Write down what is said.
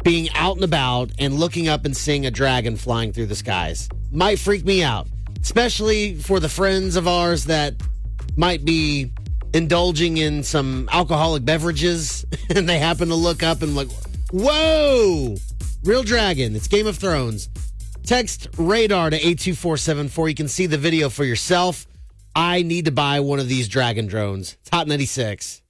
being out and about and looking up and seeing a dragon flying through the skies. Might freak me out, especially for the friends of ours that might be indulging in some alcoholic beverages and they happen to look up and like, whoa, real dragon. It's Game of Thrones. Text radar to 82474. You can see the video for yourself. I need to buy one of these dragon drones. It's Hot 96.